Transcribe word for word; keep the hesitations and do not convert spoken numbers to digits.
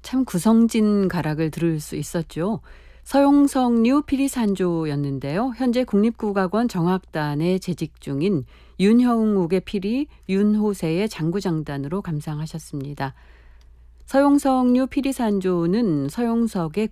참 구성진 가락을 들을 수 있었죠. 서용석류 피리산조였는데요. 현재 국립국악원 정악단에 재직 중인 윤형욱의 피리, 윤호세의 장구장단으로 감상하셨습니다. 서용석류 피리산조는 서용석의